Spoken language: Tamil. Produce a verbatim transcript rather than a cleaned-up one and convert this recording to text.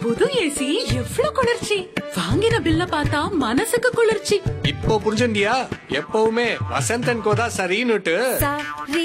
புது ஏசி எவ்ளோ குளிர்ச்சி! வாங்கின பில்ல பார்த்தா மனசுக்கு குளிர்ச்சி. இப்போ புரிஞ்சுண்டியா? எப்பவுமே வசந்தன் கோதா சரின்னுட்டு.